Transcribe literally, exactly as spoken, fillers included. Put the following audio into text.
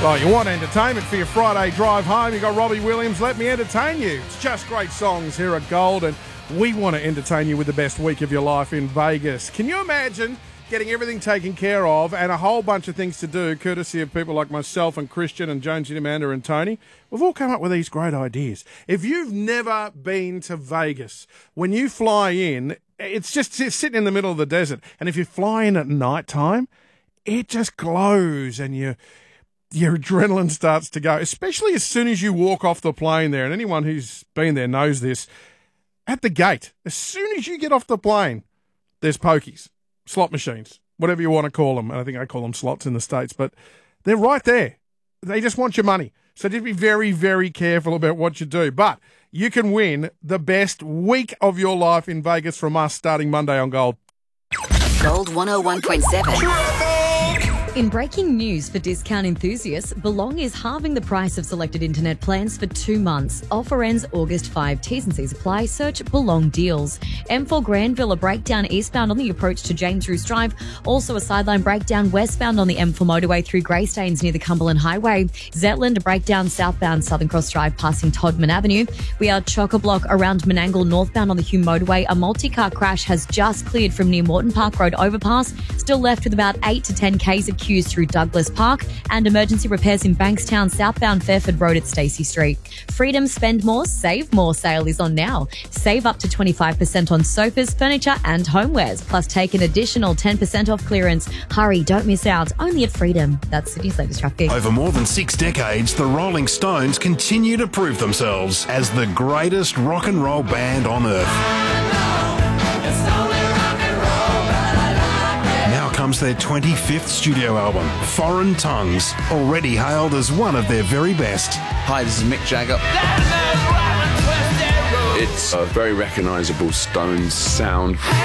Well, you want entertainment for your Friday drive home. You got Robbie Williams, Let Me Entertain You. It's just great songs here at Gold, and we want to entertain you with the best week of your life in Vegas. Can you imagine getting everything taken care of and a whole bunch of things to do, courtesy of people like myself and Christian and Jonesy, Amanda and Tony? We've all come up with these great ideas. If you've never been to Vegas, when you fly in, it's just it's sitting in the middle of the desert. And if you fly in at night time, it just glows and you... your adrenaline starts to go, especially as soon as you walk off the plane there. And anyone who's been there knows this. At the gate, as soon as you get off the plane, there's pokies, slot machines, whatever you want to call them. I think I call them slots in the States, but they're right there. They just want your money. So just be very, very careful about what you do. But you can win the best week of your life in Vegas from us starting Monday on Gold. Gold one oh one point seven. In breaking news for discount enthusiasts, Belong is halving the price of selected internet plans for two months. Offer ends August fifth. T's and C's apply. Search Belong Deals. M four Granville, a breakdown eastbound on the approach to James Roos Drive. Also a sideline breakdown westbound on the M four motorway through Greystanes near the Cumberland Highway. Zetland, a breakdown southbound Southern Cross Drive passing Todman Avenue. We are chock-a-block around Menangle northbound on the Hume motorway. A multi-car crash has just cleared from near Morton Park Road overpass. Still left with about eight to ten k's of queues through Douglas Park, and emergency repairs in Bankstown, southbound Fairford Road at Stacey Street. Freedom Spend More, Save More sale is on now. Save up to twenty-five percent on sofas, furniture and homewares, plus take an additional ten percent off clearance. Hurry, don't miss out. Only at Freedom. That's Sydney's latest traffic. Over more than six decades, the Rolling Stones continue to prove themselves as the greatest rock and roll band on earth. Comes their twenty-fifth studio album, Foreign Tongues, already hailed as one of their very best. Hi, this is Mick Jagger. It's a very recognisable Stones sound.